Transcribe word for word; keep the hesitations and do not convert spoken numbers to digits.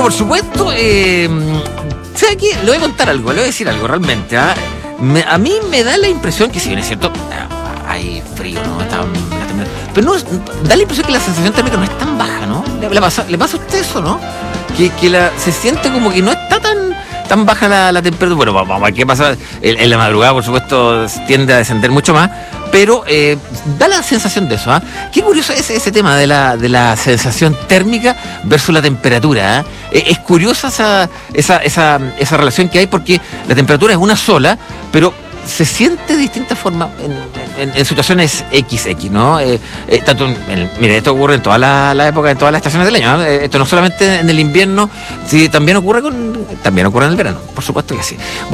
por supuesto, eh, ¿sabes qué? Le voy a contar algo, le voy a decir algo realmente. ¿ah? Me, a mí me da la impresión que, si bien es cierto, hay frío, ¿no? Está, pero no, da la impresión que la sensación térmica no es tan baja, ¿no? ¿Le, le, pasa, ¿le pasa a usted eso, no? Que, que la, se siente como que no está tan, tan baja la, la temperatura. Bueno, vamos a ver qué pasa. En, en la madrugada, por supuesto, tiende a descender mucho más. Pero eh, da la sensación de eso, ¿ah? ¿eh? Qué curioso es ese tema de la, de la sensación térmica versus la temperatura, ¿eh? Es curiosa esa, esa, esa, esa relación que hay, porque la temperatura es una sola, pero se siente de distintas formas en, en, en situaciones equis equis, ¿no? Eh, eh, tanto en, mire, esto ocurre en toda la, la época, en todas las estaciones del año, ¿no? Esto no solamente en el invierno, sí, también ocurre con, también ocurre en el verano, por supuesto que sí.